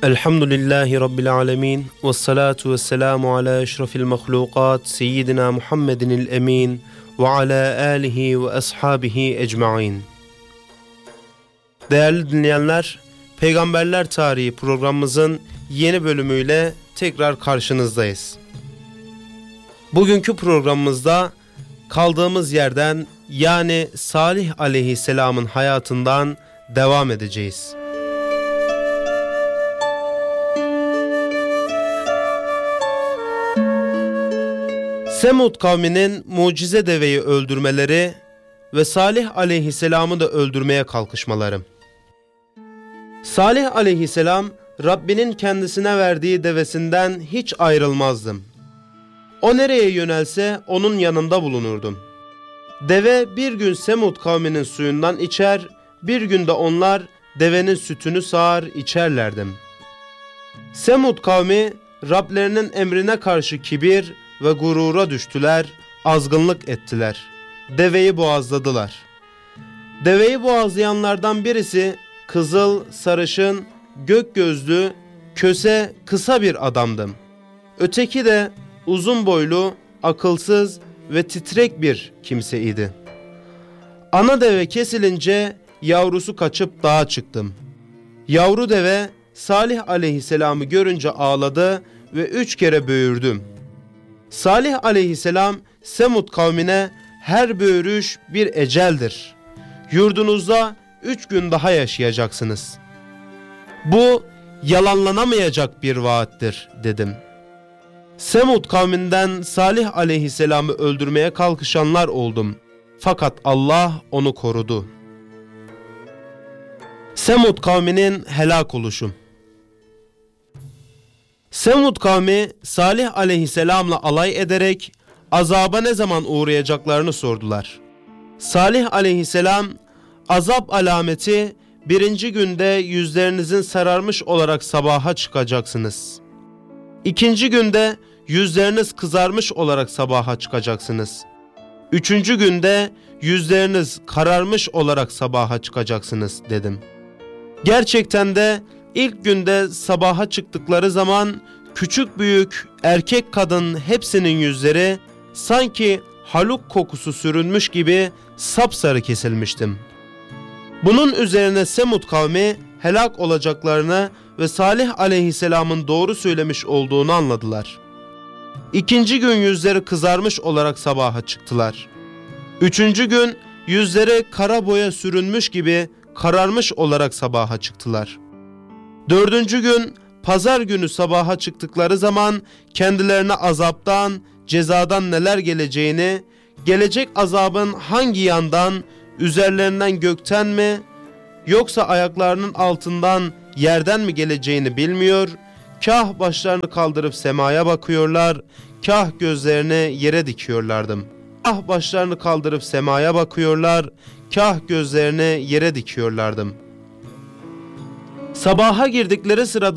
Elhamdülillahi Rabbil alemin. Vessalatu vesselamu ala eşrafil mahlukat. Seyyidina Muhammedinil emin. Ve ala alihi ve ashabihi ecmain. Değerli dinleyenler, Peygamberler Tarihi programımızın yeni bölümüyle tekrar karşınızdayız. Bugünkü programımızda kaldığımız yerden, yani Salih aleyhisselamın hayatından devam edeceğiz. Semud kavminin mucize deveyi öldürmeleri ve Salih aleyhisselamı da öldürmeye kalkışmaları. Salih aleyhisselam, Rabbinin kendisine verdiği devesinden hiç ayrılmazdım. O nereye yönelse onun yanında bulunurdum. Deve bir gün Semud kavminin suyundan içer, bir gün de onlar devenin sütünü sağar içerlerdim. Semud kavmi Rablerinin emrine karşı kibir ve gurura düştüler, azgınlık ettiler. Deveyi boğazladılar. Deveyi boğazlayanlardan birisi kızıl, sarışın, gök gözlü, köse, kısa bir adamdı. Öteki de uzun boylu, akılsız ve titrek bir kimseydi. Ana deve kesilince yavrusu kaçıp dağa çıktım. Yavru deve Salih aleyhisselamı görünce ağladı ve 3 kere böğürdüm. Salih aleyhisselam Semud kavmine her böğürüş bir eceldir. Yurdunuzda 3 gün daha yaşayacaksınız. Bu yalanlanamayacak bir vaattir dedim. Semud kavminden Salih aleyhisselamı öldürmeye kalkışanlar oldum. Fakat Allah onu korudu. Semud kavminin helak oluşu. Semud kavmi Salih aleyhisselamla alay ederek azaba ne zaman uğrayacaklarını sordular. Salih aleyhisselam, azap alameti 1. günde yüzlerinizin sararmış olarak sabaha çıkacaksınız. 2. günde yüzleriniz kızarmış olarak sabaha çıkacaksınız. 3. günde yüzleriniz kararmış olarak sabaha çıkacaksınız dedim. Gerçekten de ilk günde sabaha çıktıkları zaman küçük büyük, erkek kadın hepsinin yüzleri sanki haluk kokusu sürülmüş gibi sapsarı kesilmiştim. Bunun üzerine Semud kavmi helak olacaklarını ve Salih aleyhisselamın doğru söylemiş olduğunu anladılar. 2. gün yüzleri kızarmış olarak sabaha çıktılar. 3. gün yüzleri kara boya sürülmüş gibi kararmış olarak sabaha çıktılar. 4. gün pazar günü sabaha çıktıkları zaman kendilerine azaptan, cezadan neler geleceğini, gelecek azabın hangi yandan, üzerlerinden gökten mi, yoksa ayaklarının altından yerden mi geleceğini bilmiyor, kah başlarını kaldırıp semaya bakıyorlar, kah gözlerini yere dikiyorlardım. Kah başlarını kaldırıp semaya bakıyorlar, kah gözlerini yere dikiyorlardım. Sabaha girdikleri sırada